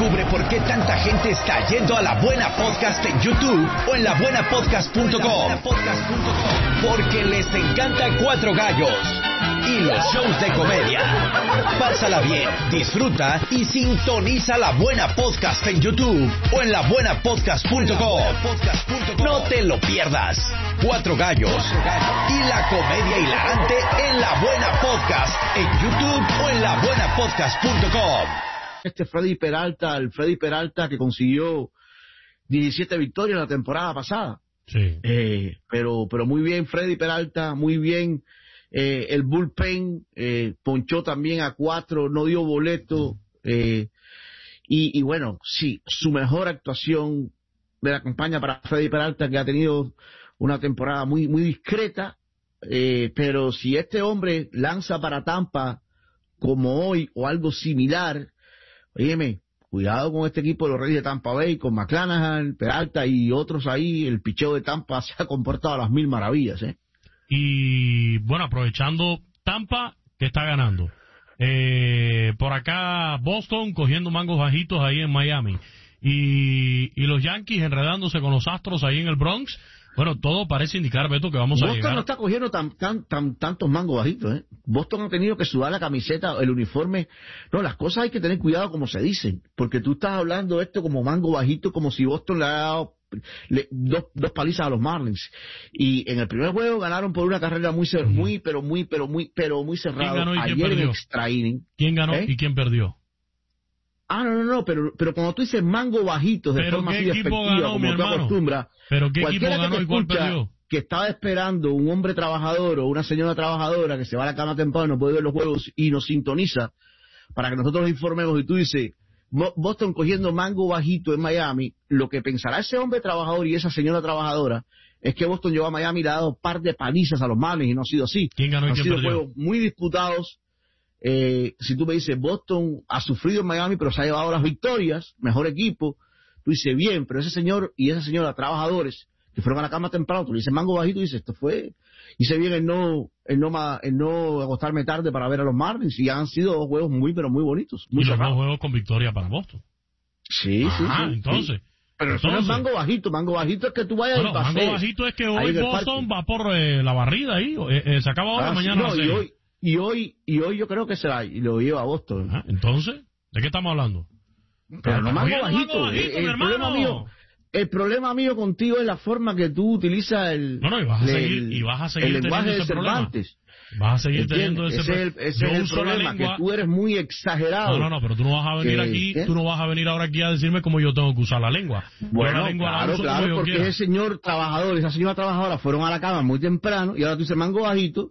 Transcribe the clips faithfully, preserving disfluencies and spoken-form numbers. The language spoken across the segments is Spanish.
Descubre por qué tanta gente está yendo a La Buena Podcast en YouTube o en la buena podcast punto com. Porque les encanta Cuatro Gallos y los shows de comedia. Pásala bien, disfruta y sintoniza La Buena Podcast en YouTube o en la buena podcast punto com. No te lo pierdas. Cuatro Gallos y la comedia hilarante en La Buena Podcast en YouTube o en la buena podcast punto com. Este Freddy Peralta, el Freddy Peralta que consiguió diecisiete victorias la temporada pasada. Sí. Eh, pero, pero muy bien Freddy Peralta, muy bien. Eh, el bullpen eh, ponchó también a cuatro, no dio boleto. Eh, y, y bueno, sí, su mejor actuación de la campaña para Freddy Peralta, que ha tenido una temporada muy, muy discreta. Eh, pero si este hombre lanza para Tampa como hoy o algo similar, óyeme, cuidado con este equipo de los Reyes de Tampa Bay, con McClanahan, Peralta y otros ahí. El picheo de Tampa se ha comportado a las mil maravillas, ¿eh? Y bueno, aprovechando Tampa, que está ganando. Eh, por acá Boston cogiendo mangos bajitos ahí en Miami. Y, y los Yankees enredándose con los Astros ahí en el Bronx. Bueno, todo parece indicar, Beto, que vamos Boston a llegar. no está cogiendo tan, tan, tan, tantos mangos bajitos, ¿eh? Boston ha tenido que sudar la camiseta, el uniforme. No, las cosas hay que tener cuidado como se dicen, porque tú estás hablando esto como mango bajito, como si Boston le ha dado le, dos, dos palizas a los Marlins. Y en el primer juego ganaron por una carrera muy, cer- muy, pero muy, pero muy, pero muy cerrada. ¿Quién ganó y quién Ayer en perdió? extra inning. ¿Quién ganó ¿Eh? y quién perdió? Ah, no, no, no, pero, pero cuando tú dices mango bajitos de ¿Pero forma qué así equipo despectiva, ganó, mi como tú hermano? acostumbras, ¿Pero qué equipo cualquiera que ganó te y cuál escucha perdió? que estaba esperando un hombre trabajador o una señora trabajadora que se va a la cama temprano, no puede ver los juegos y nos sintoniza para que nosotros nos informemos, y tú dices, Bo- Boston cogiendo mango bajito en Miami, lo que pensará ese hombre trabajador y esa señora trabajadora es que Boston llegó a Miami y le ha dado un par de palizas a los Marlins, y no ha sido así. ¿Quién ganó y Han quién sido perdió? juegos muy disputados. Eh, si tú me dices, Boston ha sufrido en Miami, pero se ha llevado las victorias, mejor equipo, tú dices, bien, pero ese señor y esa señora trabajadores que fueron a la cama temprano, tú le dices mango bajito y dices, esto fue, hice bien en no, en no, ma- en no acostarme tarde para ver a los Marlins, y han sido dos juegos muy, pero muy bonitos, muy Y los dos cerrados. juegos con victoria para Boston. Sí, sí, Ah, sí. entonces. Sí. Pero eso no es entonces. mango bajito, mango bajito es que tú vayas Bueno, y pasees. mango bajito es que ahí hoy en el Boston parque. va por eh, la barrida ahí. Eh, eh, se acaba ahora, Ah, sí, mañana no, la y serie. hoy, y hoy, y hoy yo creo que será, y lo lleva a Boston. Ah, entonces, ¿de qué estamos hablando? Pero no Está mango cogiendo bajito. mango bajito, el, mi el hermano. problema mío, el problema mío contigo es la forma que tú utilizas el, No, no, y vas a el- seguir, y vas a seguir el lenguaje teniendo de ese problema. Cervantes. Vas a seguir ¿Entiendes? teniendo ese, ese es el, pro- ese Yo es el uso la problema, lengua. que tú eres muy exagerado. No, no, no, pero tú no vas a venir Que- aquí, ¿qué? tú no vas a venir ahora aquí a decirme cómo yo tengo que usar la lengua. Yo Bueno, la lengua la claro, uso como claro, yo porque quiera. ese señor trabajador, esa señora trabajadora fueron a la cama muy temprano, y ahora tú dices mango bajito,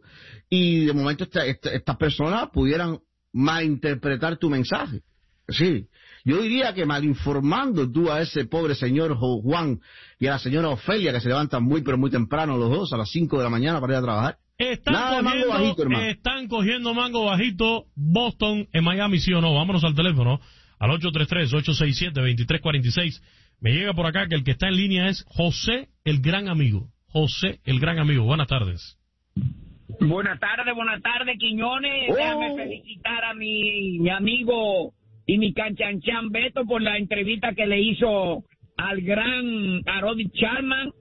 y de momento esta- esta- estas personas pudieran malinterpretar tu mensaje. Sí, yo diría que malinformando tú a ese pobre señor Jo- Juan y a la señora Ofelia, que se levantan muy pero muy temprano los dos, a las cinco de la mañana para ir a trabajar. Están Nada de mango cogiendo, bajito, hermano. están cogiendo mango bajito Boston en Miami, ¿sí o no? Vámonos al teléfono, al ocho tres tres, ocho seis siete, dos tres cuatro seis. Me llega por acá que el que está en línea es José, el gran amigo. José, el gran amigo. Buenas tardes. Buenas tardes, buenas tardes, Quiñones. Oh. Déjame felicitar a mi, mi amigo y mi canchanchan Beto por la entrevista que le hizo al gran Arodi Charman.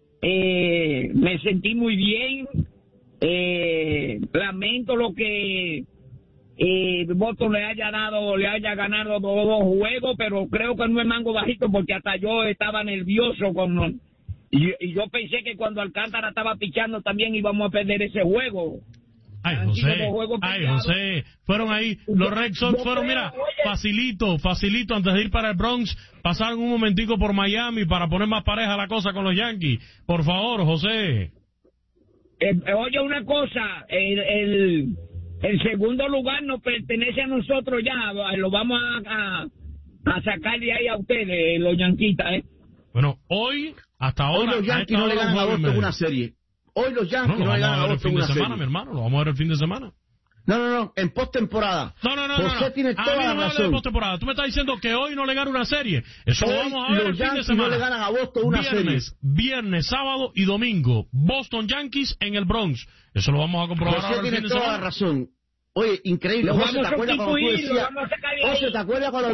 Eh, me sentí muy bien. Eh, lamento lo que eh, Boston le haya dado, le haya ganado todos los juegos, pero creo que no es mango bajito, porque hasta yo estaba nervioso con... Y, y yo pensé que cuando Alcántara estaba pichando también íbamos a perder ese juego. Ay, Han sido José, dos juegos ay, peleados. José, fueron ahí, los Red Sox yo fueron, creo, mira, oye. facilito, facilito, antes de ir para el Bronx, pasaron un momentico por Miami para poner más pareja la cosa con los Yankees. Por favor, José. Eh, eh, oye, una cosa, el, el, el segundo lugar nos pertenece a nosotros ya, lo vamos a, a, a sacar de ahí a ustedes, los yanquitas, ¿eh? Bueno, hoy, hasta Hoy ahora... los a Yankees esta no le hora, ganan un a juego y Boston medio. una serie. Hoy los No, Yankees lo no, le vamos a ganan a ver el Boston fin de una semana, serie. mi hermano, lo vamos a ver el fin de semana. No, no, no, en postemporada. No, no, no, José no, no. tiene A toda mí no la me hable de razón. postemporada. Tú me estás diciendo que hoy no le gana una serie. Eso lo Hoy vamos a ver el los fin de Yankees semana. no le ganan a Boston una viernes, serie. Viernes, sábado y domingo. Boston Yankees en el Bronx. Eso lo vamos a comprobar José ahora el tiene fin de toda semana. la razón. Oye, increíble. Lo José, vamos ¿te a acuerdas cuando tú sustituir, lo decías? vamos a sacar de ahí. José, ¿te acuerdas cuando